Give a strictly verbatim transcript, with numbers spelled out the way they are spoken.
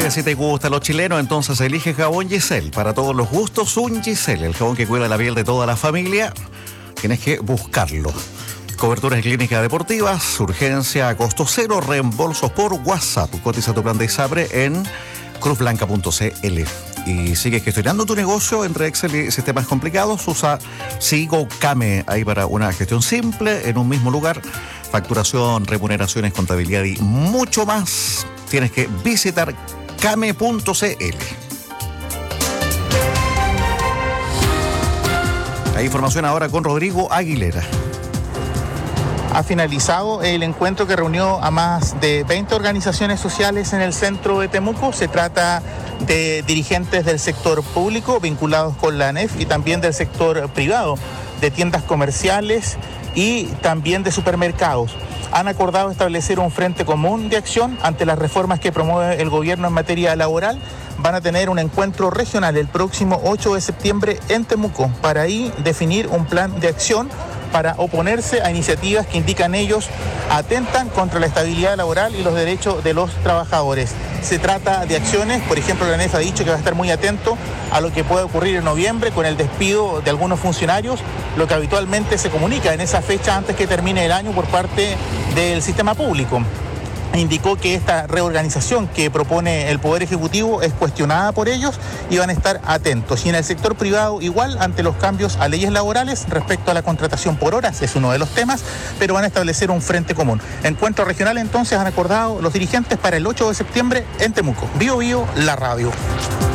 Mira, si te gusta los chilenos, entonces elige jabón Giselle. Para todos los gustos, un Giselle, el jabón que cuida la piel de toda la familia. Tienes que buscarlo. Coberturas en clínicas deportivas, urgencia a costo cero, reembolsos por WhatsApp. Cotiza tu plan de ISAPRE en cruz blanca punto c l. Y sigues gestionando tu negocio entre Excel y sistemas complicados. Usa Sigo Came ahí para una gestión simple en un mismo lugar. Facturación, remuneraciones, contabilidad y mucho más. Tienes que visitar came punto c l. La información ahora con Rodrigo Aguilera. Ha finalizado el encuentro que reunió a más de veinte organizaciones sociales en el centro de Temuco. Se trata de dirigentes del sector público vinculados con la ANEF y también del sector privado, de tiendas comerciales y también de supermercados. Han acordado establecer un frente común de acción ante las reformas que promueve el gobierno en materia laboral. Van a tener un encuentro regional el próximo ocho de septiembre en Temuco para ahí definir un plan de acción para oponerse a iniciativas que indican ellos atentan contra la estabilidad laboral y los derechos de los trabajadores. Se trata de acciones, por ejemplo, la ANEF ha dicho que va a estar muy atento a lo que puede ocurrir en noviembre con el despido de algunos funcionarios, lo que habitualmente se comunica en esa fecha antes que termine el año por parte del sistema público. Indicó que esta reorganización que propone el Poder Ejecutivo es cuestionada por ellos y van a estar atentos. Y en el sector privado igual, ante los cambios a leyes laborales respecto a la contratación por horas, es uno de los temas, pero van a establecer un frente común. Encuentro regional entonces han acordado los dirigentes para el ocho de septiembre en Temuco. Bio Bio, la radio.